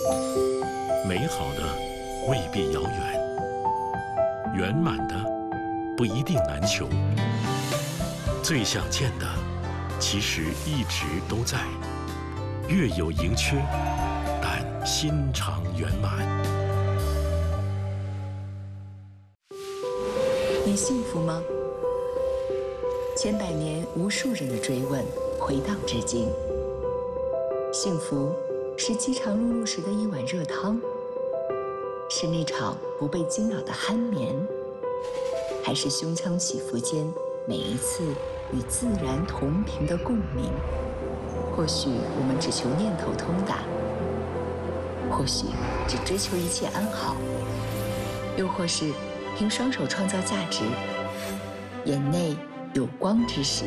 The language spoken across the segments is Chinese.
美好的未必遥远，圆满的不一定难求。最想见的，其实一直都在，月有盈缺，但心常圆满。 你幸福吗？千百年无数人的追问，回荡至今。幸福是饥肠辘辘时的一碗热汤，是那场不被惊扰的酣眠，还是胸腔起伏间每一次与自然同频的共鸣？或许我们只求念头通达，或许只追求一切安好，又或是凭双手创造价值，眼内有光之时，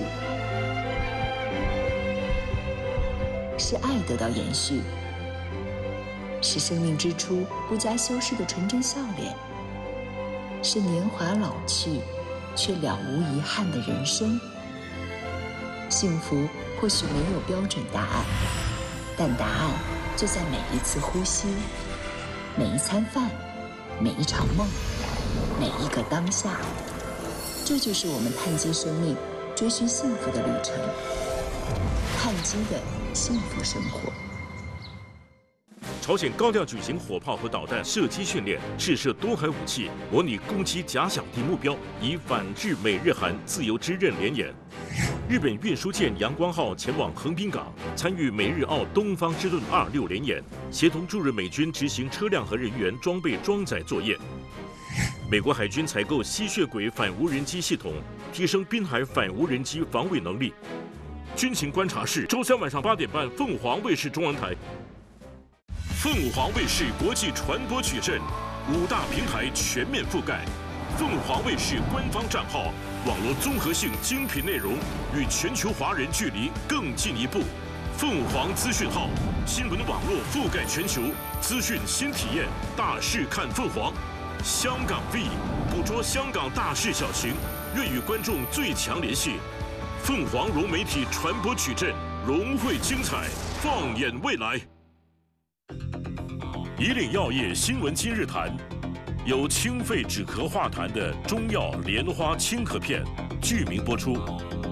是爱得到延续，是生命之初不加修饰的纯真笑脸，是年华老去却了无遗憾的人生。幸福或许没有标准答案，但答案就在每一次呼吸，每一餐饭，每一场梦，每一个当下。这就是我们探基生命、追寻幸福的旅程，探基的幸福生活。 朝鲜高调举行火炮和导弹射击训练，试射多海武器，模拟攻击假想敌目标，以反制美日韩自由之刃联演。日本运输舰阳光号前往横滨港，参与美日澳东方之盾26联演，协同驻日美军执行车辆和人员装备装载作业。美国海军采购吸血鬼反无人机系统，提升滨海反无人机防卫能力。军情观察室周三晚上8点半，凤凰卫视中文台。凤凰卫视国际传播矩阵，5大平台全面覆盖。凤凰卫视官方账号，网络综合性精品内容，与全球华人距离更进一步。凤凰资讯号，新闻网络覆盖全球，资讯新体验，大事看凤凰。香港 V， 捕捉香港大事小情，愿与观众最强联系。凤凰融媒体传播矩阵，融汇精彩，放眼未来。以岭药业新闻今日谈，有清肺止咳化痰的中药莲花清咳片，剧名播出。